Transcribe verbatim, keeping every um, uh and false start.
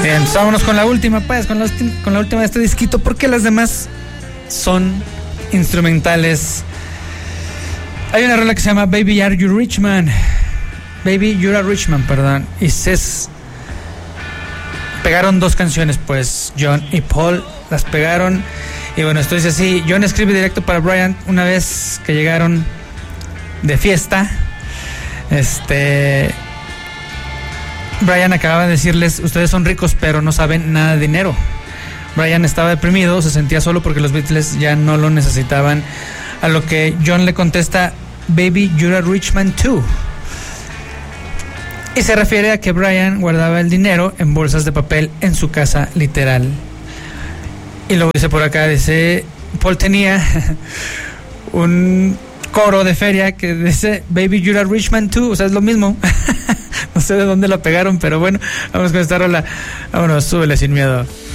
Bien, pues vámonos con la última, pues, con la, con la última de este disquito, porque las demás son instrumentales. Hay una rola que se llama Baby Are You Rich Man, Baby You're a Rich Man, perdón, y se pegaron dos canciones, pues, John y Paul las pegaron, y bueno, esto dice así. John escribe directo para Brian una vez que llegaron de fiesta. Este... Brian acababa de decirles: ustedes son ricos pero no saben nada de dinero. Brian estaba deprimido, se sentía solo porque los Beatles ya no lo necesitaban, a lo que John le contesta: Baby, you're a rich man too. Y se refiere a que Brian guardaba el dinero en bolsas de papel en su casa, literal. Y luego dice por acá, dice, Paul tenía un coro de feria que dice Baby, you're a rich man too, o sea, es lo mismo. No sé de dónde lo pegaron, pero bueno, vamos con esta rola. Vámonos, súbele sin miedo.